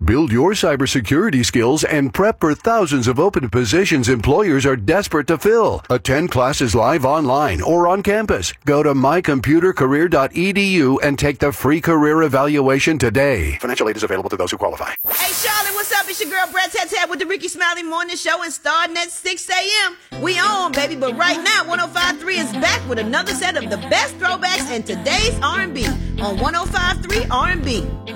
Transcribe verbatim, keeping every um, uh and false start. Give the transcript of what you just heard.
Build your cybersecurity skills and prep for thousands of open positions employers are desperate to fill. Attend classes live online or on campus. Go to my computer career dot e d u and take the free career evaluation today. Financial aid is available to those who qualify. Hey, Charlotte, what's up? It's your girl, Brett Tat Tat with the Ricky Smiley Morning Show, and starting at six a.m. We on, baby, but right now, one oh five point three is back with another set of the best throwbacks in today's R and B on one oh five point three R and B.